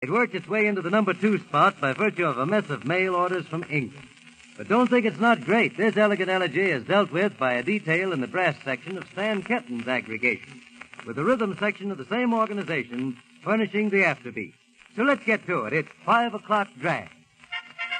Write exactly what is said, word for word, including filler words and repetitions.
It worked its way into the number two spot by virtue of a mess of mail orders from England. But don't think it's not great. This elegant elegy is dealt with by a detail in the brass section of Stan Kenton's aggregation, with the rhythm section of the same organization furnishing the afterbeat. So let's get to it. It's Five O'Clock Drag.